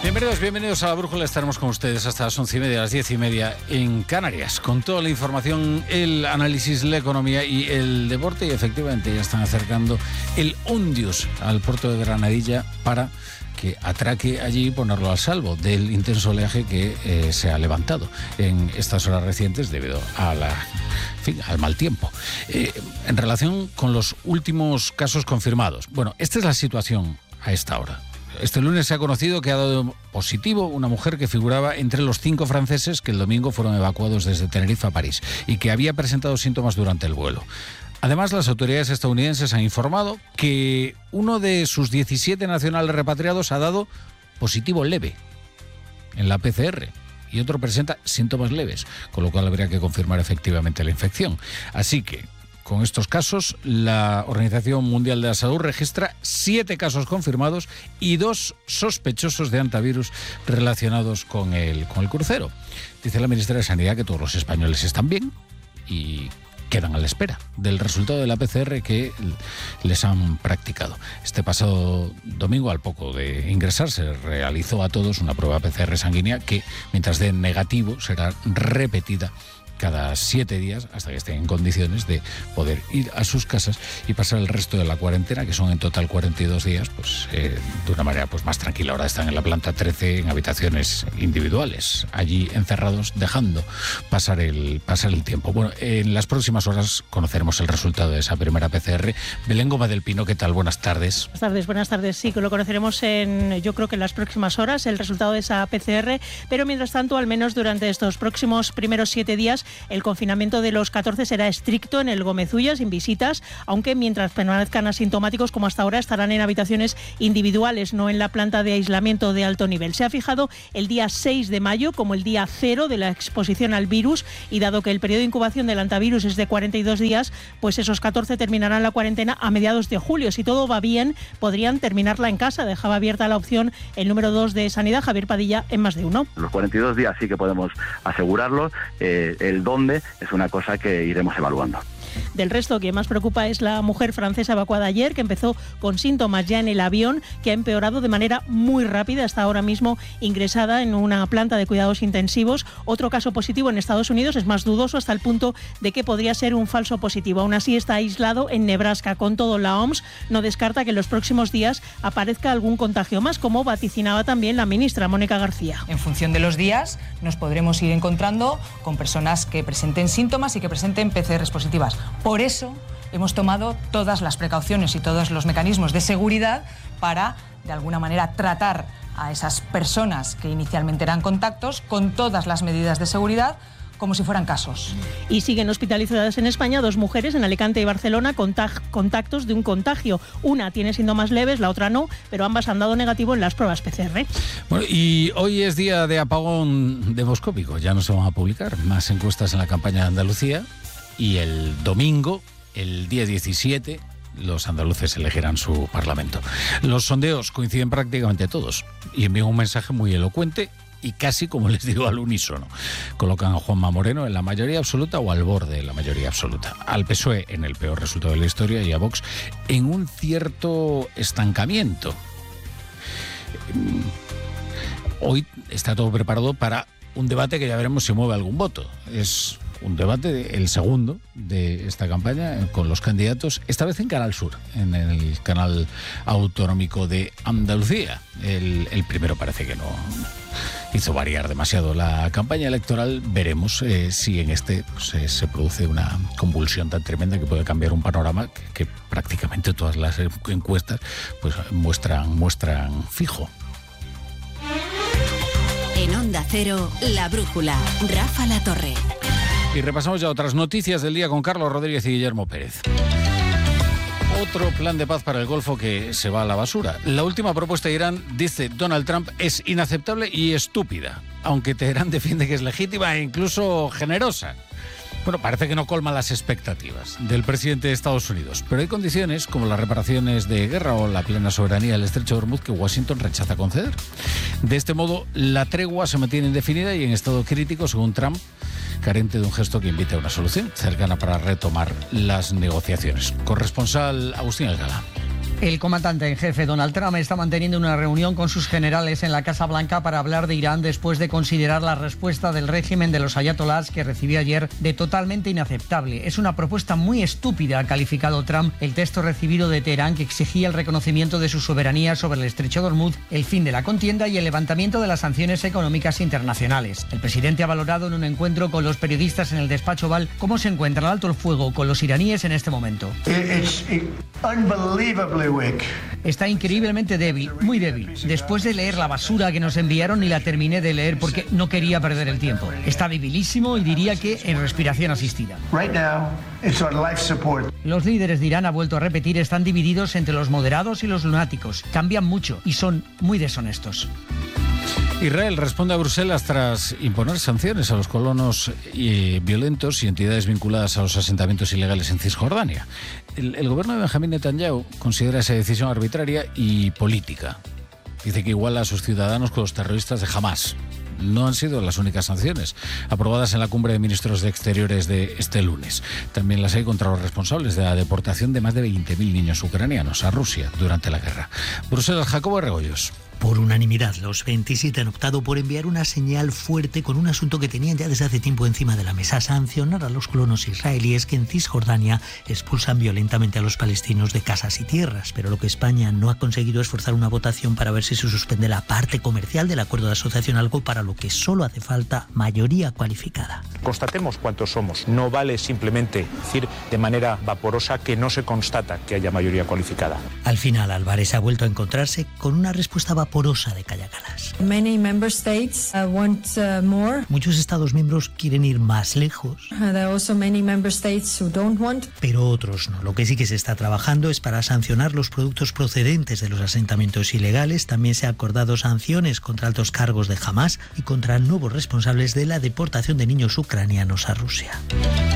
Bienvenidos a La Brújula. Estaremos con ustedes hasta las 11:30, las 10:30 en Canarias, con toda la información, el análisis, la economía y el deporte. Y efectivamente ya están acercando el Ondius al puerto de Granadilla para que atraque allí y ponerlo al salvo del intenso oleaje que se ha levantado en estas horas recientes debido a al mal tiempo. En relación con los últimos casos confirmados, bueno, esta es la situación a esta hora. Este lunes se ha conocido que ha dado positivo una mujer que figuraba entre los 5 franceses que el domingo fueron evacuados desde Tenerife a París y que había presentado síntomas durante el vuelo. Además, las autoridades estadounidenses han informado que uno de sus 17 nacionales repatriados ha dado positivo leve en la PCR y otro presenta síntomas leves, con lo cual habría que confirmar efectivamente la infección. Así que, con estos casos, la Organización Mundial de la Salud registra 7 casos confirmados y 2 sospechosos de hantavirus relacionados con el crucero. Dice la ministra de Sanidad que todos los españoles están bien y quedan a la espera del resultado de la PCR que les han practicado. Este pasado domingo, al poco de ingresar, se realizó a todos una prueba PCR sanguínea que, mientras dé negativo, será repetida cada 7 días hasta que estén en condiciones de poder ir a sus casas y pasar el resto de la cuarentena, que son en total 42 días, pues de una manera pues más tranquila. Ahora están en la planta 13 en habitaciones individuales, allí encerrados, dejando pasar el tiempo. Bueno, en las próximas horas conoceremos el resultado de esa primera PCR. Belén Gómez del Pino, ¿qué tal? Buenas tardes. Buenas tardes. Sí, que lo conoceremos yo creo que en las próximas horas, el resultado de esa PCR, pero mientras tanto, al menos durante estos próximos primeros 7 días, el confinamiento de los 14 será estricto en el Gómez-Ulla, sin visitas, aunque mientras permanezcan asintomáticos como hasta ahora estarán en habitaciones individuales, no en la planta de aislamiento de alto nivel. Se ha fijado el día 6 de mayo como el día cero de la exposición al virus y dado que el periodo de incubación del antivirus es de 42 días, pues esos 14 terminarán la cuarentena a mediados de julio. Si todo va bien, podrían terminarla en casa. Dejaba abierta la opción el número 2 de Sanidad, Javier Padilla, en Más de Uno. Los 42 días sí que podemos asegurarlo. El dónde es una cosa que iremos evaluando. Del resto, que más preocupa es la mujer francesa evacuada ayer, que empezó con síntomas ya en el avión, que ha empeorado de manera muy rápida, hasta ahora mismo ingresada en una planta de cuidados intensivos. Otro caso positivo en Estados Unidos es más dudoso, hasta el punto de que podría ser un falso positivo. Aún así está aislado en Nebraska. Con todo, la OMS no descarta que en los próximos días aparezca algún contagio más, como vaticinaba también la ministra Mónica García. En función de los días nos podremos ir encontrando con personas que presenten síntomas y que presenten PCRs positivas. Por eso hemos tomado todas las precauciones y todos los mecanismos de seguridad para, de alguna manera, tratar a esas personas que inicialmente eran contactos con todas las medidas de seguridad como si fueran casos. Y siguen hospitalizadas en España 2 mujeres en Alicante y Barcelona contactos de un contagio. Una tiene síntomas leves, la otra no, pero ambas han dado negativo en las pruebas PCR. Bueno, y hoy es día de apagón demoscópico. Ya no se van a publicar más encuestas en la campaña de Andalucía. Y el domingo, el día 17, los andaluces elegirán su Parlamento. Los sondeos coinciden prácticamente todos y envían un mensaje muy elocuente y casi, como les digo, al unísono. Colocan a Juanma Moreno en la mayoría absoluta o al borde de la mayoría absoluta. Al PSOE en el peor resultado de la historia y a Vox en un cierto estancamiento. Hoy está todo preparado para un debate que ya veremos si mueve algún voto. Es un debate, el segundo de esta campaña, con los candidatos, esta vez en Canal Sur, en el canal autonómico de Andalucía. El primero parece que no hizo variar demasiado la campaña electoral. Veremos si en este se produce una convulsión tan tremenda que puede cambiar un panorama que prácticamente todas las encuestas pues muestran fijo. En Onda Cero, La Brújula, Rafa La Torre. Y repasamos ya otras noticias del día con Carlos Rodríguez y Guillermo Pérez. Otro plan de paz para el Golfo que se va a la basura. La última propuesta de Irán, dice Donald Trump, es inaceptable y estúpida, aunque Teherán defiende que es legítima e incluso generosa. Bueno, parece que no colma las expectativas del presidente de Estados Unidos, pero hay condiciones como las reparaciones de guerra o la plena soberanía del Estrecho de Hormuz que Washington rechaza conceder. De este modo, la tregua se mantiene indefinida y en estado crítico, según Trump, carente de un gesto que invite a una solución cercana para retomar las negociaciones. Corresponsal Agustín Alcalá. El comandante en jefe Donald Trump está manteniendo una reunión con sus generales en la Casa Blanca para hablar de Irán después de considerar la respuesta del régimen de los ayatolás que recibió ayer de totalmente inaceptable. Es una propuesta muy estúpida, ha calificado Trump el texto recibido de Teherán que exigía el reconocimiento de su soberanía sobre el estrecho de Hormuz, el fin de la contienda y el levantamiento de las sanciones económicas internacionales. El presidente ha valorado en un encuentro con los periodistas en el despacho Oval cómo se encuentra el alto el fuego con los iraníes en este momento. Está increíblemente débil, muy débil. Después de leer la basura que nos enviaron, ni la terminé de leer porque no quería perder el tiempo. Está debilísimo y diría que en respiración asistida. Los líderes de Irán, ha vuelto a repetir, están divididos entre los moderados y los lunáticos. Cambian mucho y son muy deshonestos. Israel responde a Bruselas tras imponer sanciones a los colonos violentos y entidades vinculadas a los asentamientos ilegales en Cisjordania. El gobierno de Benjamín Netanyahu considera esa decisión arbitraria y política. Dice que iguala a sus ciudadanos con los terroristas de Hamás. No han sido las únicas sanciones aprobadas en la cumbre de ministros de Exteriores de este lunes. También las hay contra los responsables de la deportación de más de 20.000 niños ucranianos a Rusia durante la guerra. Bruselas, Jacobo Regoyos. Por unanimidad, los 27 han optado por enviar una señal fuerte con un asunto que tenían ya desde hace tiempo encima de la mesa: sancionar a los colonos israelíes que en Cisjordania expulsan violentamente a los palestinos de casas y tierras. Pero lo que España no ha conseguido es forzar una votación para ver si se suspende la parte comercial del acuerdo de asociación, algo para lo que solo hace falta mayoría cualificada. Constatemos cuántos somos. No vale simplemente decir de manera vaporosa que no se constata que haya mayoría cualificada. Al final, Álvarez ha vuelto a encontrarse con una respuesta vaporosa de Kaja Kallas. Many member states want more. Muchos estados miembros quieren ir más lejos. There are also many member states who don't want. Pero otros no. Lo que sí que se está trabajando es para sancionar los productos procedentes de los asentamientos ilegales. También se han acordado sanciones contra altos cargos de Hamás y contra nuevos responsables de la deportación de niños ucranianos a Rusia.